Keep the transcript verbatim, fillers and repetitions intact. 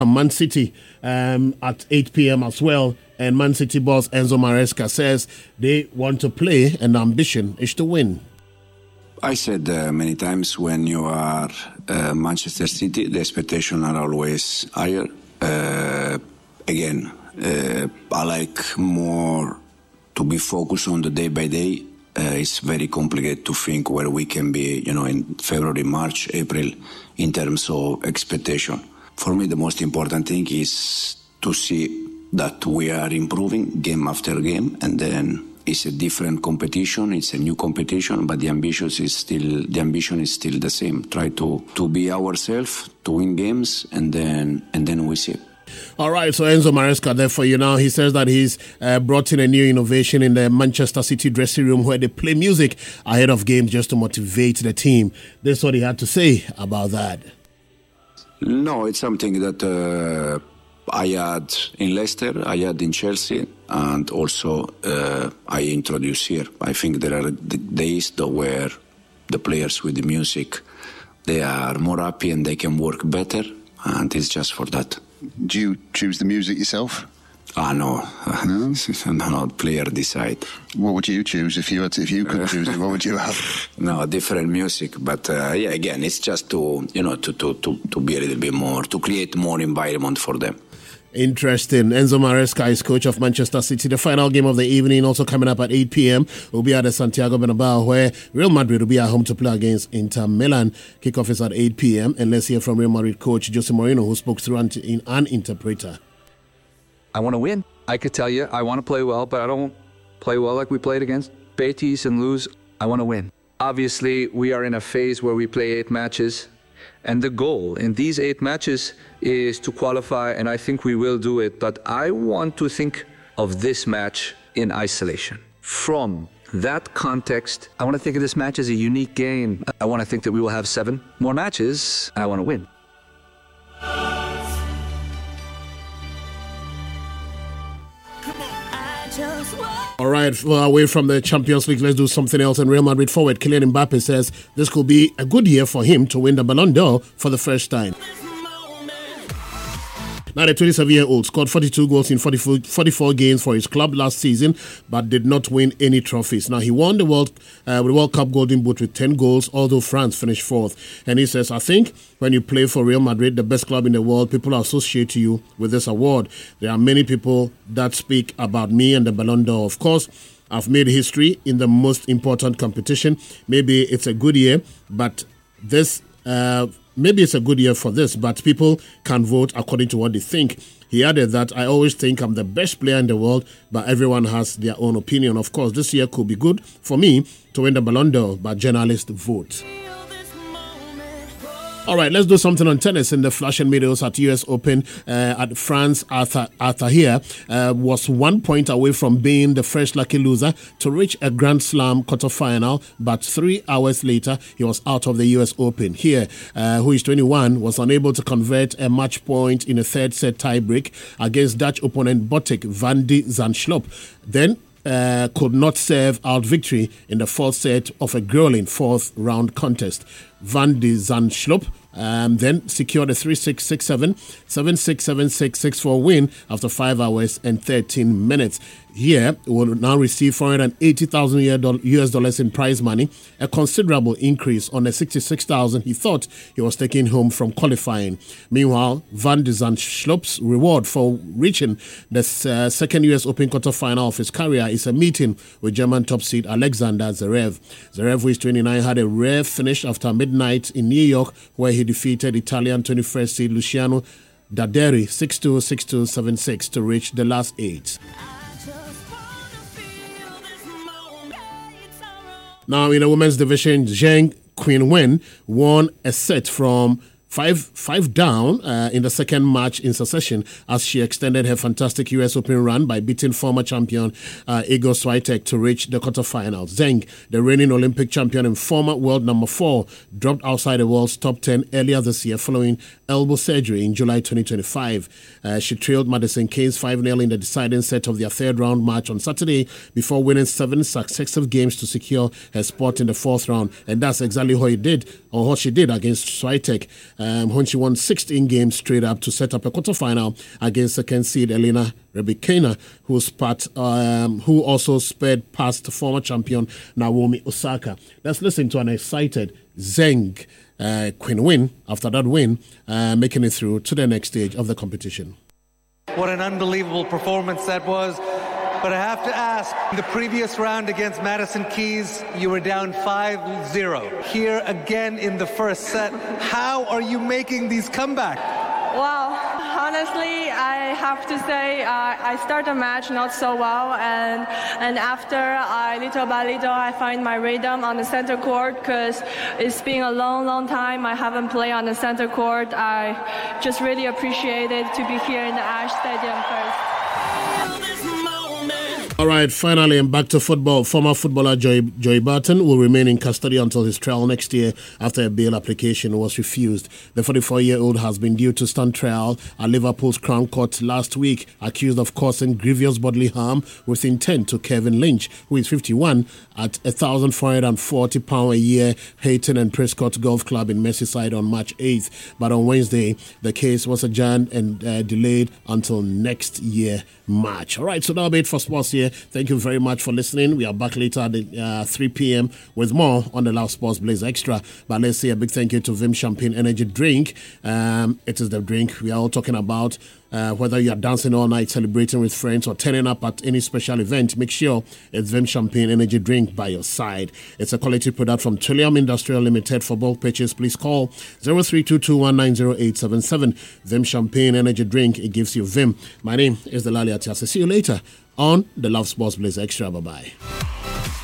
Man City um, at eight p.m. as well. And Man City boss Enzo Maresca says they want to play and the ambition is to win. I said uh, many times when you are uh, Manchester City, the expectations are always higher. Uh, again, uh, I like more to be focused on the day by day. Uh, it's very complicated to think where we can be, you know, in February, March, April, in terms of expectation. For me, the most important thing is to see that we are improving game after game, and then it's a different competition, it's a new competition, but the ambition is still the ambition is still the same. Try to, to be ourselves, to win games, and then and then we see. All right, so Enzo Maresca there for you now. He says that he's uh, brought in a new innovation in the Manchester City dressing room where they play music ahead of games just to motivate the team. This is what he had to say about that. No, it's something that uh, I had in Leicester, I had in Chelsea, and also uh, I introduced here. I think there are days where the players with the music, they are more happy and they can work better, and it's just for that. Do you choose the music yourself? Ah, no. No? No, no, player decide. What would you choose if you had to, if you could choose it? What would you have? No, different music, but uh, yeah, again, it's just to, you know, to, to, to, to be a little bit more, to create more environment for them. Interesting. Enzo Maresca is coach of Manchester City. The final game of the evening, also coming up at eight p.m., will be at the Santiago Bernabeu, where Real Madrid will be at home to play against Inter Milan. Kickoff is at eight p.m. And let's hear from Real Madrid coach Jose Mourinho, who spoke through an, an interpreter. I want to win. I could tell you I want to play well, but I don't play well like we played against Betis and lose. I want to win. Obviously, we are in a phase where we play eight matches. And the goal in these eight matches is to qualify, and I think we will do it. But I want to think of this match in isolation. From that context, I want to think of this match as a unique game. I want to think that we will have seven more matches, and I want to win. All right, well, away from the Champions League, let's do something else. And Real Madrid forward Kylian Mbappe says this could be a good year for him to win the Ballon d'Or for the first time. Now, the twenty-seven-year-old scored forty-two goals in forty-four, forty-four games for his club last season, but did not win any trophies. Now, he won the World, uh, the World Cup Golden Boot with ten goals, although France finished fourth. And he says, I think when you play for Real Madrid, the best club in the world, people associate you with this award. There are many people that speak about me and the Ballon d'Or. Of course, I've made history in the most important competition. Maybe it's a good year, but this... Uh, Maybe it's a good year for this, but people can vote according to what they think. He added that I always think I'm the best player in the world, but everyone has their own opinion. Of course, this year could be good for me to win the Ballon d'Or, but journalists vote. All right, let's do something on tennis. In the Flushing Meadows at U S Open uh, at France, Arthur, Arthur here uh, was one point away from being the first lucky loser to reach a Grand Slam quarterfinal, but three hours later, he was out of the U S Open. Here, uh, who is twenty-one, was unable to convert a match point in a third set tiebreak against Dutch opponent Botic van de Zandschulp. Then, Uh, could not serve out victory in the fourth set of a grueling fourth round contest. Van de Zandschulp um, then secured a three six, six seven, seven six, seven six, six four win after five hours and thirteen minutes. Here, will now receive four hundred eighty thousand U S dollars in prize money, a considerable increase on the sixty-six thousand he thought he was taking home from qualifying. Meanwhile, Van de Zandschulp's reward for reaching the uh, second U S Open quarterfinal of his career is a meeting with German top seed Alexander Zverev. Zverev, who is twenty-nine, had a rare finish after midnight in New York, where he defeated Italian twenty-first seed Luciano Daderi six two, six two, seven six to reach the last eight. Now, in the women's division, Zheng Qinwen won a set from Five, five down uh, in the second match in succession as she extended her fantastic U S Open run by beating former champion uh, Igor Swiatek to reach the quarterfinals. Zheng, the reigning Olympic champion and former world number four, dropped outside the world's top ten earlier this year following elbow surgery in July twenty twenty-five. Uh, she trailed Madison Keys five nil in the deciding set of their third round match on Saturday before winning seven successive games to secure her spot in the fourth round. And that's exactly what he did, or what she did against Swiatek. um, when she won sixteen games straight up to set up a quarterfinal against second seed Elena Rybakina, who's part, um, who also sped past former champion Naomi Osaka. Let's listen to an excited Zheng uh, Qin win after that win, uh, making it through to the next stage of the competition. What an unbelievable performance that was. But I have to ask, in the previous round against Madison Keys, you were down five zero. Here again in the first set, how are you making these comebacks? Well, honestly, I have to say uh, I start the match not so well, and and after I little by little I find my rhythm on the center court, because it's been a long, long time I haven't played on the center court. I just really appreciate it to be here in the Ash Stadium first. All right, finally, and back to football. Former footballer Joey, Joey Barton will remain in custody until his trial next year after a bail application was refused. The forty-four-year-old has been due to stand trial at Liverpool's Crown Court last week, accused of causing grievous bodily harm with intent to Kevin Lynch, who is fifty-one, at one thousand four hundred forty pounds a year, Hayton and Prescott Golf Club in Merseyside on March eighth. But on Wednesday, the case was adjourned and uh, delayed until next year, March. All right, so that'll be it for sports here. Thank you very much for listening. We are back later at uh, three p.m. with more on the Love Sports Blaze Extra. But let's say a big thank you to Vim Champagne Energy Drink. Um, it is the drink we are all talking about. Uh, whether you are dancing all night, celebrating with friends, or turning up at any special event, make sure it's Vim Champagne Energy Drink by your side. It's a quality product from Trillium Industrial Limited. For bulk purchase, please call zero three two two one nine zero eight seven seven. Vim Champagne Energy Drink, it gives you Vim. My name is Delali Atiase. See you later on the Love Sports Blaze Extra. Bye-bye.